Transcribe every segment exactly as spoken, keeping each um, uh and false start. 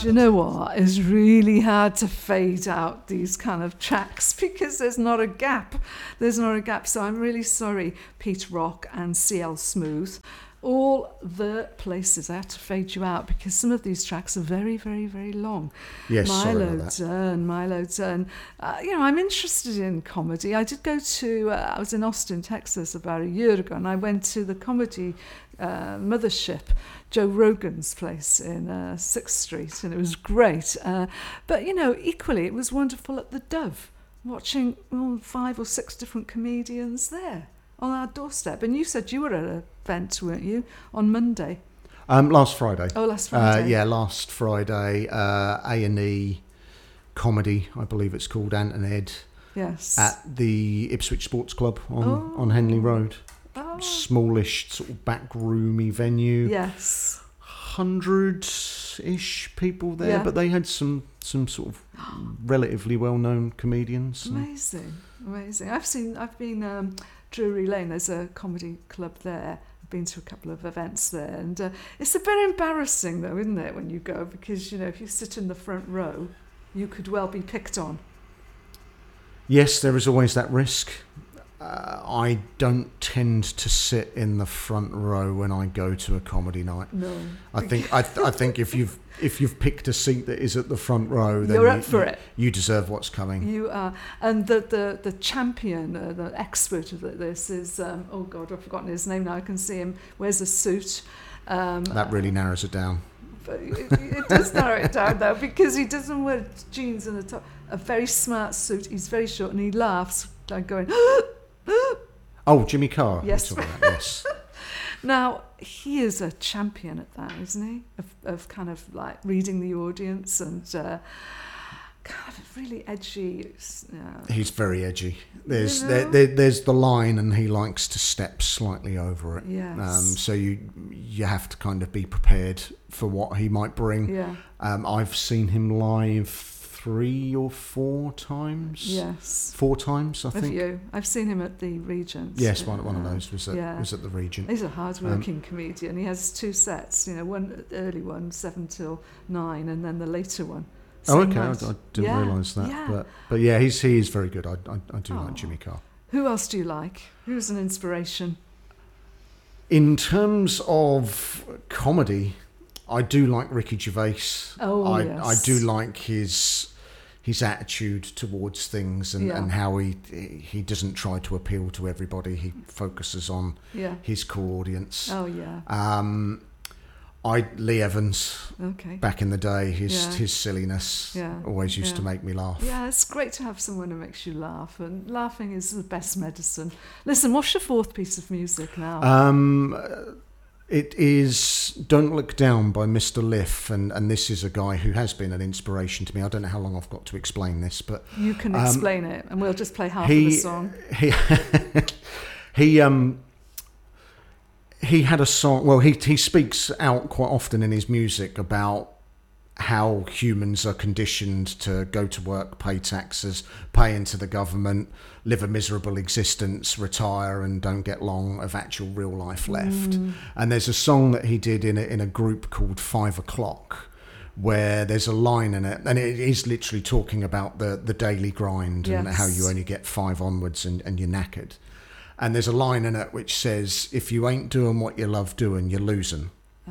Do you know what? It's really hard to fade out these kind of tracks because there's not a gap. There's not a gap. So I'm really sorry, Pete Rock and C L Smooth. All the places I had to fade you out because some of these tracks are very, very, very long. Yes, Milo sorry about that. Dern, Milo Dern. Uh, you know, I'm interested in comedy. I did go to, uh, I was in Austin, Texas about a year ago, and I went to the comedy uh, mothership, Joe Rogan's place in uh, sixth Street, and it was great. Uh, but, you know, equally, it was wonderful at the Dove, watching well, five or six different comedians there on our doorstep. And you said you were at an event, weren't you, on Monday? Um, last Friday. Oh, last Friday. Uh, yeah, last Friday. Uh, A and E comedy, I believe it's called, Ant and Ed. Yes. At the Ipswich Sports Club on, Oh. on Henley Road. Oh. Smallish, sort of back roomy venue. Yes. Hundred-ish people there, Yeah. but they had some some sort of relatively well-known comedians. and- Amazing, amazing. I've seen, I've been um, Drury Lane. There's a comedy club there. I've been to a couple of events there, and uh, it's a bit embarrassing though, isn't it, when you go, because you know if you sit in the front row, you could well be picked on. Yes, there is always that risk. Uh, I don't tend to sit in the front row when I go to a comedy night. No, I think I, th- I think if you've if you've picked a seat that is at the front row, then You're you, up for you, it. you deserve what's coming. You are, and the the the champion, uh, the expert of this is um, oh God, I've forgotten his name now. I can see him. Wears a suit. Um, That really narrows it down. But it, it does narrow it down though, because he doesn't wear jeans and a top. A very smart suit. He's very short, and he laughs like going. Oh, Jimmy Carr. Yes. you're talking about, yes. Now, he is a champion at that, isn't he? Of, of kind of like reading the audience and uh, kind of really edgy. Uh, He's very edgy. There's You there, know? there, there's the line, and he likes to step slightly over it. Yes. Um, so you you have to kind of be prepared for what he might bring. yeah. Um, I've seen him live three or four times. Yes. Four times, I Have think. you? I've seen him at the Regent. Yes, one one of Uh, those was at, yeah. was at the Regent. He's a hard-working comedian. He has two sets. You know, one early one, seven till nine, and then the later one. Oh, same okay. I, night. I didn't Yeah, realise that. yeah. But but yeah, he's he is very good. I I, I do Oh. like Jimmy Carr. Who else do you like? Who's an inspiration? In terms of comedy, I do like Ricky Gervais. Oh, I yes. I do like his his attitude towards things and, Yeah. and how he he doesn't try to appeal to everybody. He focuses on Yeah. his core audience. Oh, yeah. Um, I Lee Evans Okay. back in the day, his Yeah. his silliness Yeah. always used to Yeah. make me laugh. Yeah, it's great to have someone who makes you laugh, and laughing is the best medicine. Listen, what's your fourth piece of music now? Um, it is Don't Look Down by Mister Liff, and, and this is a guy who has been an inspiration to me. I don't know how long I've got to explain this, but you can um, explain it, and we'll just play half he, of the song. He, he, um, he had a song, well, he, he speaks out quite often in his music about how humans are conditioned to go to work, pay taxes, pay into the government, live a miserable existence, retire, and don't get long of actual real life left. Mm. And there's a song that he did in a, in a group called Five O'Clock, where there's a line in it, and it is literally talking about the, the daily grind and Yes. how you only get five onwards and, and you're knackered. And there's a line in it which says, if you ain't doing what you love doing, you're losing.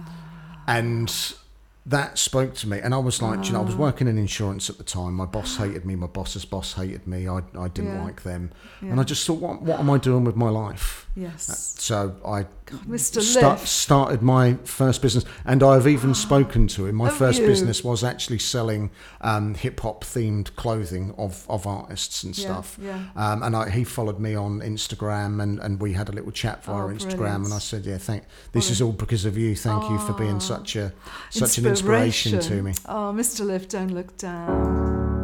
And that spoke to me, and I was like, you know, I was working in insurance at the time. My boss hated me. My boss's boss hated me. I I didn't Yeah. like them, Yeah. and I just thought, what what am I doing with my life? Yes. So I God, Mister sta- Liff. started my first business, and I've even spoken to him. My Have first you? business was actually selling um, hip hop themed clothing of, of artists and Yeah, stuff. yeah. Um, and I, he followed me on Instagram, and, and we had a little chat via Oh, Instagram. brilliant. And I said, "Yeah, thank. This What is a- all because of you. Thank you for being Oh. such a such an inspiration to me." Oh, Mister Liff, don't look down.